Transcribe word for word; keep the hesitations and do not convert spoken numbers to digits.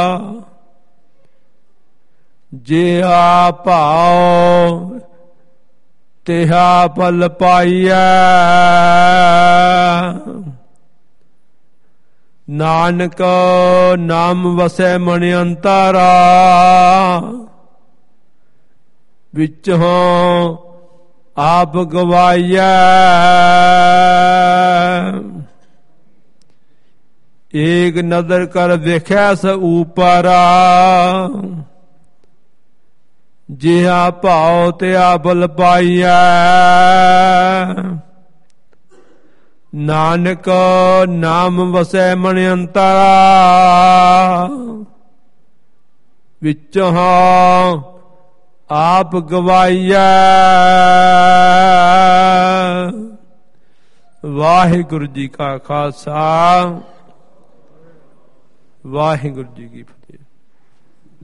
ਜਿਹਾ ਭਾਉ ਤਿਹਾ ਫਲ ਪਾਈਐ। ਨਾਨਕ ਨਾਮ ਵਸੈ ਮਨ ਅੰਤਰਾ ਵਿਚੋਂ ਆਪ ਗਵਾਈਐ। ਏਕ ਨਦਰ ਕਰ ਵੇਖੈ ਸ ਊਪਰਾ ਜਿਹਾ ਭਾਉ ਤਿਹਾ ਫਲ ਪਾਈਐ। ਨਾਨਕ ਨਾਮ ਵਸੈ ਮਨ ਅੰਤਰਾ ਵਿਚੋਂ ਆਪ ਗਵਾਈਐ। ਵਾਹਿਗੁਰੂ ਜੀ ਕਾ ਖਾਲਸਾ ਵਾਹਿਗੁਰੂ ਜੀ ਕੀ ਫਤਿਹ।